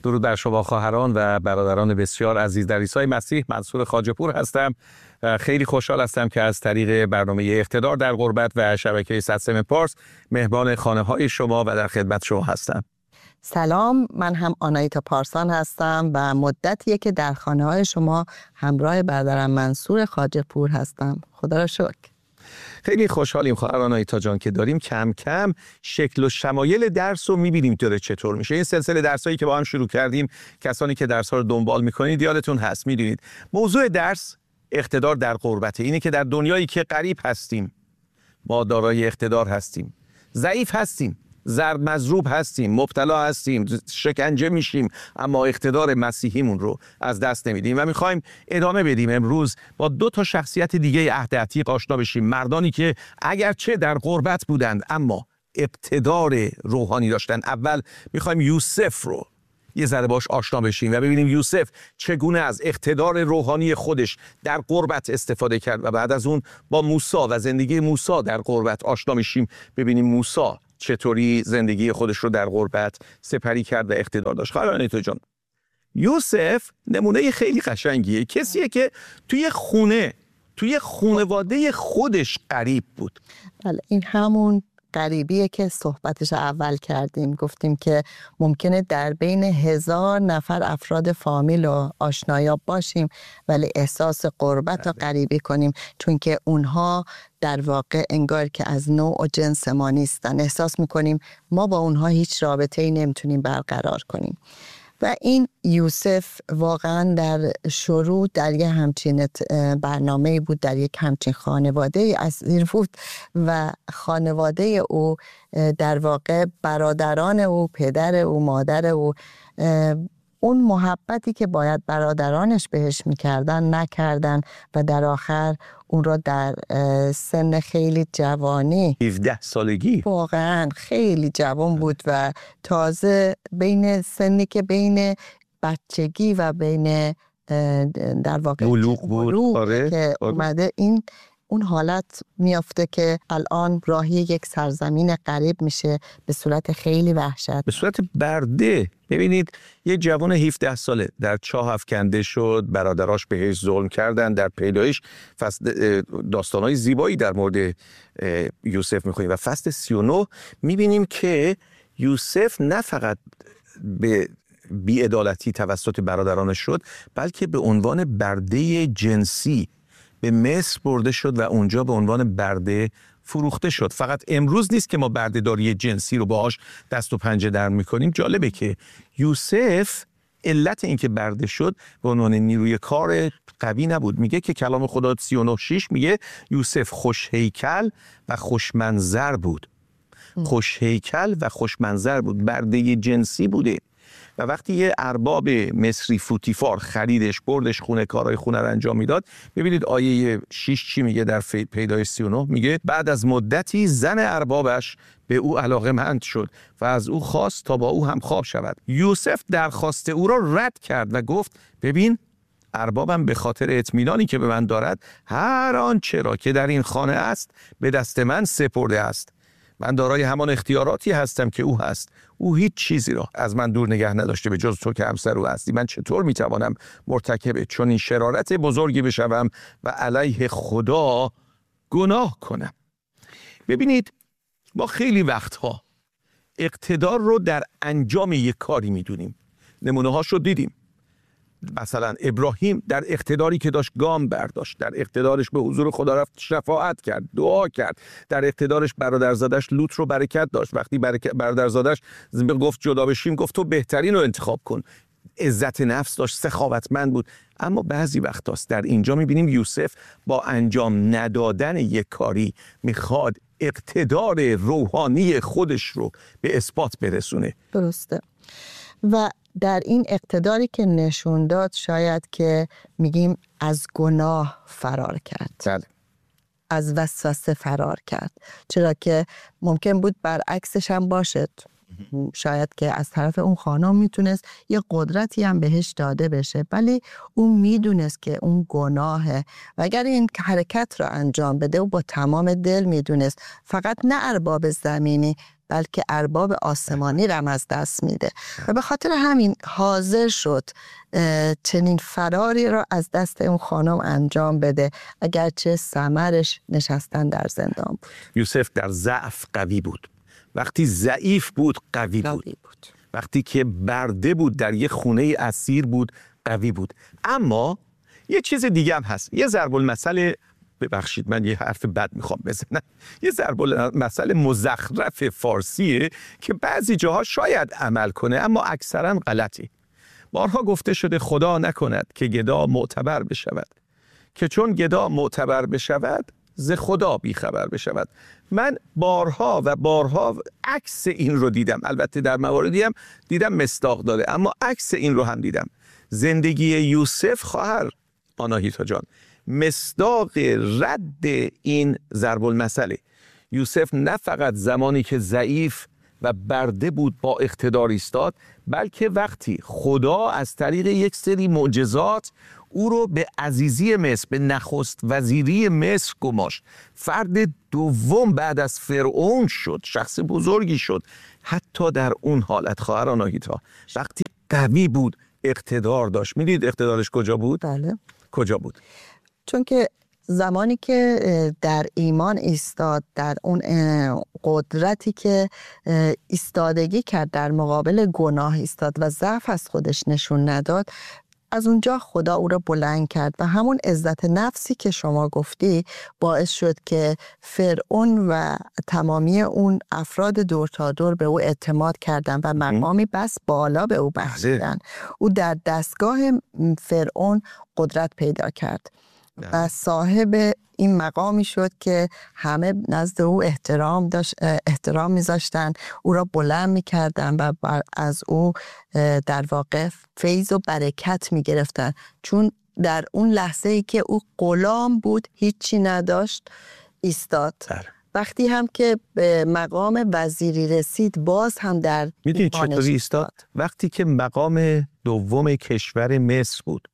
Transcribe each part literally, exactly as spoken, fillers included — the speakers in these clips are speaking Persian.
درود بر شما خواهران و برادران بسیار عزیز. در عیسی مسیح منصور خواجه‌پور هستم. خیلی خوشحال هستم که از طریق برنامه اقتدار در غربت و شبکه صد پارس مهمان خانه‌های شما و در خدمت شما هستم. سلام، من هم آنایتا پارسان هستم و مدتیه که در خانه‌های شما همراه برادرم منصور خواجه‌پور هستم. خدا را شکر. خیلی خوشحالیم خواهر آنایتا جان که داریم کم کم شکل و شمایل درس رو می‌بینیم داره چطور میشه. این سلسله درسایی که با هم شروع کردیم، کسانی که درس‌ها رو دنبال می‌کنید یادتون هست، می‌دونید موضوع درس اقتدار در غربت. اینه که در دنیایی که غریب هستیم، ما دارای اقتدار هستیم، ضعیف هستیم، ضرب مضروب هستیم، مبتلا هستیم، شکنجه میشیم، اما اقتدار مسیحیمون رو از دست نمیدیم و میخوایم ادامه بدیم. امروز با دو تا شخصیت دیگه عهد عتیق آشنا بشیم، مردانی که اگرچه در غربت بودند اما اقتدار روحانی داشتن. اول میخوایم یوسف رو یه ذره باش آشنا بشیم و ببینیم یوسف چگونه از اقتدار روحانی خودش در غربت استفاده کرد و بعد از اون با موسی و زندگی موسی در غربت آشنا میشیم، ببینیم موسی چطوری زندگی خودش رو در غربت سپری کرد و اقتدار داشت. خواهر آنایتا جان، یوسف نمونه خیلی قشنگیه، کسیه که توی خونه توی خانواده خودش غریب بود. بله، این همون غریبیه که صحبتش اول کردیم، گفتیم که ممکنه در بین هزار نفر افراد فامیل و آشنایاب باشیم ولی احساس غربت و غریبی کنیم، چون که اونها در واقع انگار که از نوع و جنس ما نیستن. احساس میکنیم ما با اونها هیچ رابطه‌ای نمیتونیم برقرار کنیم. و این یوسف واقعا در شروع در یک همچین برنامه بود، در یک همچین خانواده اسیر بود و خانواده او در واقع برادران او، پدر او، مادر او، اون محبتی که باید برادرانش بهش میکردن نکردن و در آخر اون را در سن خیلی جوانی، هفده سالگی، واقعا خیلی جوان بود و تازه بین سنی که بین بچگی و بین در واقع بلوغ بود، آره، که آره. اومده این اون حالت میافته که الان راهی یک سرزمین غریب میشه به صورت خیلی وحشت، به صورت برده. ببینید یه جوان هفده ساله در چاه افکنده شد، برادراش بهش ظلم کردن. در پیدایش فصل داستانهای زیبایی در مورد یوسف میخونیم و فصل سی و نه میبینیم که یوسف نه فقط به بی‌عدالتی توسط برادرانش شد، بلکه به عنوان برده جنسی به مصر برده شد و اونجا به عنوان برده فروخته شد. فقط امروز نیست که ما بردهداری جنسی رو باهاش دست و پنجه در میکنیم. جالبه که یوسف علت این که برده شد به عنوان نیروی کار قوی نبود. میگه که کلام خدا سی و نه شش میگه یوسف خوش هیکل و خوش منظر بود. خوش هیکل و خوش منظر بود، برده جنسی بوده. و وقتی یه ارباب مصری فوتیفار خریدش، بردش خونه، کارهای خونه رو انجام میداد. ببینید آیه شش چی میگه در پیدایش سی و نه؟ میگه بعد از مدتی زن اربابش به او علاقه‌مند شد و از او خواست تا با او هم خواب شود. یوسف درخواست او را رد کرد و گفت ببین اربابم به خاطر اطمینانی که به من دارد هر آنچه را که در این خانه است به دست من سپرده است. من دارای همان اختیاراتی هستم که او هست. او هیچ چیزی را از من دور نگه نداشته به جز تو که همسر او هستی. من چطور میتوانم مرتکب چون این شرارت بزرگی بشوم و علیه خدا گناه کنم؟ ببینید ما خیلی وقتها اقتدار رو در انجام یک کاری میدونیم. نمونه هاش رو دیدیم. مثلا ابراهیم در اقتداری که داشت گام برداشت، در اقتدارش به حضور خدا رفت شفاعت کرد، دعا کرد، در اقتدارش برادرزادش لوط رو برکت داشت. وقتی برادرزادش گفت جدا بشیم گفت تو بهترین رو انتخاب کن. عزت نفس داشت، سخاوتمند بود. اما بعضی وقت هست در اینجا میبینیم یوسف با انجام ندادن یک کاری میخواد اقتدار روحانی خودش رو به اثبات برسونه. درسته. و در این اقتداری که نشون داد شاید که میگیم از گناه فرار کرد، بله. از وسوسه فرار کرد، چرا که ممکن بود برعکسش هم باشد. شاید که از طرف اون خانم میتونست یه قدرتی هم بهش داده بشه، ولی اون میدونست که اون گناهه و اگر این حرکت رو انجام بده و با تمام دل میدونست فقط نه ارباب زمینی بلکه ارباب آسمانی را از دست میده و به خاطر همین حاضر شد چنین فراری را از دست اون خانم انجام بده، اگرچه ثمرش نشستن در زندان بود. یوسف در ضعف قوی بود، وقتی ضعیف بود قوی بود. بود وقتی که برده بود در یه خونه اسیر بود قوی بود. اما یه چیز دیگه هم هست، یه ضرب المثل، ببخشید من یه حرف بد میخوام بزنم، یه ضرب المثل مزخرف فارسیه که بعضی جاها شاید عمل کنه اما اکثرا غلطی. بارها گفته شده خدا نکند که گدا معتبر بشود، که چون گدا معتبر بشود ز خدا بیخبر بشود. من بارها و بارها عکس این رو دیدم، البته در مواردی هم دیدم مصداق داره، اما عکس این رو هم دیدم. زندگی یوسف خواهر آناهیتا جان مصداق رد این ضرب المثل. یوسف نه فقط زمانی که ضعیف و برده بود با اقتدار ایستاد، بلکه وقتی خدا از طریق یک سری معجزات او رو به عزیزی مصر، به نخست وزیری مصر گماشت، فرد دوم بعد از فرعون شد، شخص بزرگی شد. حتی در اون حالت خواهر آناهیتا وقتی قوی بود، اقتدار داشت. میدید اقتدارش کجا بود؟ بله. کجا بود؟ چون که زمانی که در ایمان ایستاد، در اون قدرتی که ایستادگی کرد، در مقابل گناه ایستاد و ضعف از خودش نشون نداد، از اونجا خدا او را بلند کرد و همون عزت نفسی که شما گفتی باعث شد که فرعون و تمامی اون افراد دور تا دور به او اعتماد کردن و مقامی بس بالا به او بخشیدن. او در دستگاه فرعون قدرت پیدا کرد و صاحب این مقامی شد که همه نزد او احترام داشت، احترام میذاشتن، او را بلند میکردن و از او در واقع فیض و برکت میگرفتن، چون در اون لحظه ای که او غلام بود، هیچی نداشت، ایستاد. وقتی هم که به مقام وزیری رسید، باز هم در میدونید چطوری ایستاد؟ وقتی که مقام دوم کشور مصر بود،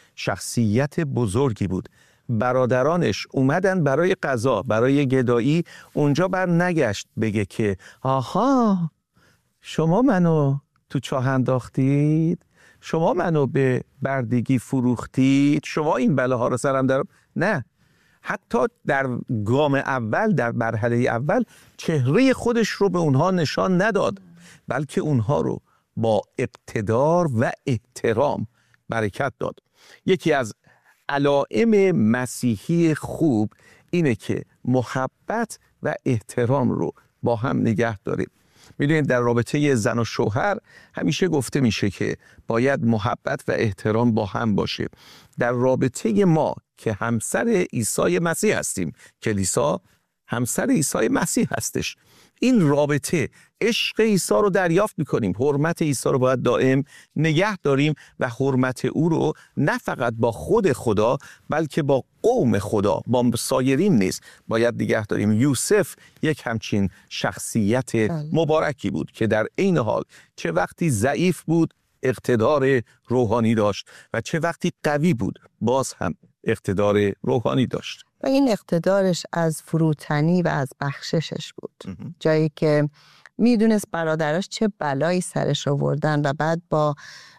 شخصیت بزرگی بود، برادرانش اومدن برای قضا، برای گدایی، اونجا بر نگشت بگه که آها شما منو تو چاه انداختید، شما منو به بردگی فروختید، شما این بلاها رو سرم در... نه، حتی در گام اول، در مرحله اول چهره خودش رو به اونها نشان نداد، بلکه اونها رو با اقتدار و احترام برکت داد. یکی از علائم مسیحی خوب اینه که محبت و احترام رو با هم نگه داریم. میدونید در رابطه زن و شوهر همیشه گفته میشه که باید محبت و احترام با هم باشه. در رابطه ما که همسر عیسی مسیح هستیم، کلیسا همسر عیسی مسیح هستش، این رابطه عشق عیسی رو دریافت میکنیم، حرمت عیسی رو باید دائم نگه داریم و حرمت او رو نه فقط با خود خدا بلکه با قوم خدا، با سایرین نیز باید نگه داریم. یوسف یک همچین شخصیت مبارکی بود که در عین حال چه وقتی ضعیف بود اقتدار روحانی داشت و چه وقتی قوی بود باز هم اقتدار روحانی داشت. و این اقتدارش از فروتنی و از بخششش بود. جایی که میدونست برادراش چه بلایی سرش آوردن و بعد با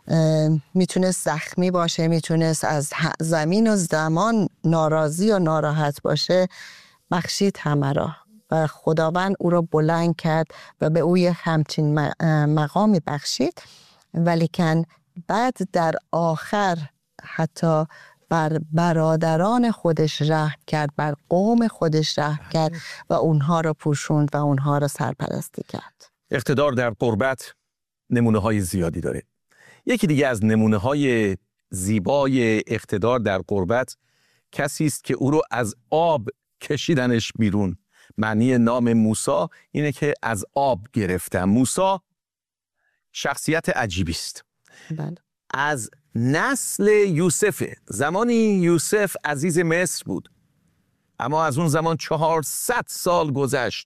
میتونست زخمی باشه، میتونست از زمین و زمان ناراضی و ناراحت باشه، بخشید همه را و خداوند او را بلند کرد و به او یک همچین مقامی بخشید. ولیکن بعد در آخر حتی بر برادران خودش رحم کرد، بر قوم خودش رحم کرد و اونها را پوشوند و اونها را سرپرستی کرد. اقتدار در قربت نمونه های زیادی داره. یکی دیگه از نمونه های زیبای اقتدار در قربت کسی است که او رو از آب کشیدنش بیرون. معنی نام موسی اینه که از آب گرفتن. موسی شخصیت عجیبی است. بله. از نسل یوسف، زمانی یوسف عزیز مصر بود، اما از اون زمان چهارصد سال گذشت.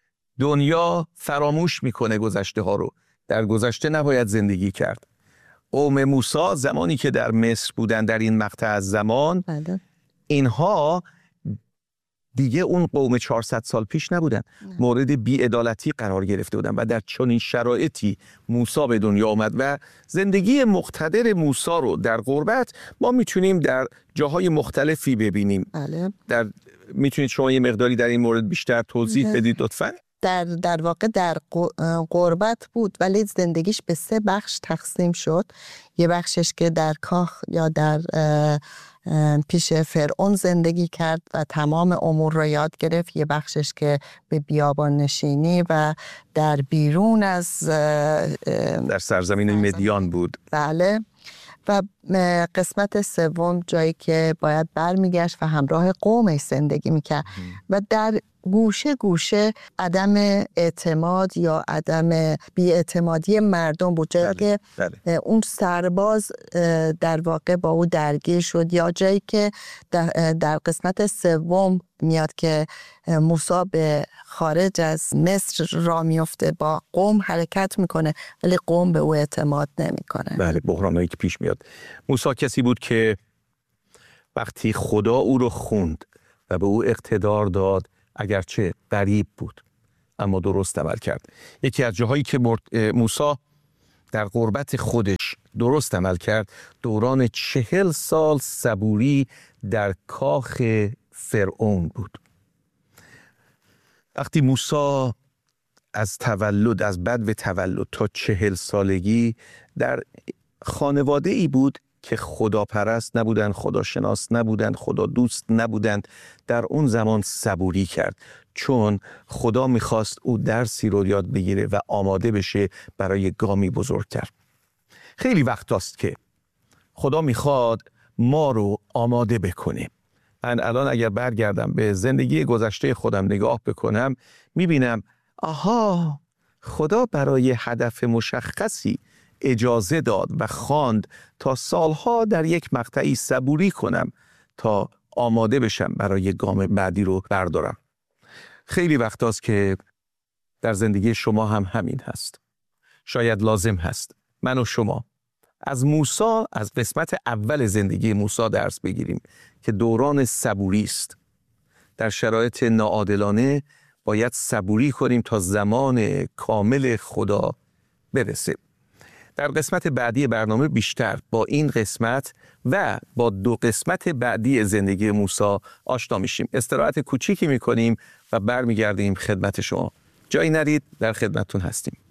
دنیا فراموش میکنه گذشته ها رو، در گذشته نباید زندگی کرد. قوم موسی زمانی که در مصر بودن در این مقطع از زمان، بله. اینها دیگه اون قوم چهارصد سال پیش نبودن، مورد بی‌عدالتی قرار گرفته بودن و در چنین شرایطی موسی به دنیا آمد و زندگی مقتدر موسی رو در غربت ما میتونیم در جاهای مختلفی ببینیم. بله. در میتونید شما یه مقداری در این مورد بیشتر توضیح بدید لطفاً؟ در در واقع در غربت بود ولی زندگیش به سه بخش تقسیم شد. یه بخشش که در کاخ یا در پیش فرعون زندگی کرد و تمام امور رو یاد گرفت. یه بخشش که به بیابان نشینی و در بیرون از در سرزمین مدیان بود. بله. و قسمت سوم جایی که باید برمیگشت و همراه قومش زندگی میکرد و در گوشه گوشه عدم اعتماد یا عدم بی‌اعتمادی مردم بود، جایی که بله. اون سرباز در واقع با او درگیر شد، یا جایی که در, در قسمت سوم میاد که موسی به خارج از مصر را میفته، با قوم حرکت میکنه ولی قوم به او اعتماد نمیکنه. بله، بحرانایی که پیش میاد. موسی کسی بود که وقتی خدا او رو خوند و به او اقتدار داد، اگرچه غریب بود اما درست عمل کرد. یکی از جاهایی که موسی در غربت خودش درست عمل کرد، دوران چهل سال صبوری در کاخ فرعون بود. وقتی موسی از تولد از بدو تولد تا چهل سالگی در خانواده ای بود که خداپرست نبودن، خداشناس نبودن، خدا دوست نبودند، در اون زمان صبوری کرد، چون خدا میخواست او درسی رو یاد بگیره و آماده بشه برای گامی بزرگتر. خیلی وقت هاست که خدا میخواد ما رو آماده بکنه. من الان اگر برگردم به زندگی گذشته خودم نگاه بکنم، میبینم آها، خدا برای هدف مشخصی اجازه داد و خواند تا سالها در یک مقطعی صبوری کنم تا آماده بشم برای گام بعدی رو بردارم. خیلی وقت هاست که در زندگی شما هم همین هست. شاید لازم هست من و شما از موسی، از قسمت اول زندگی موسی درس بگیریم که دوران صبوری است. در شرایط ناعادلانه باید صبوری کنیم تا زمان کامل خدا برسه. در قسمت بعدی برنامه بیشتر با این قسمت و با دو قسمت بعدی زندگی موسی آشنا میشیم. استراحت کوچیکی میکنیم و برمیگردیم خدمت شما. جایی نرید، در خدمتتون هستیم.